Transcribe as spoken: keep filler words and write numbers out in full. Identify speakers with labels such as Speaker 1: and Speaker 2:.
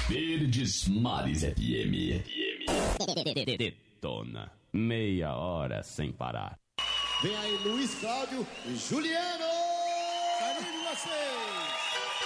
Speaker 1: Verdes Mares F M. Detona. Meia hora sem parar.
Speaker 2: Vem aí Luiz Cláudio e Juliano! Carinho de vocês!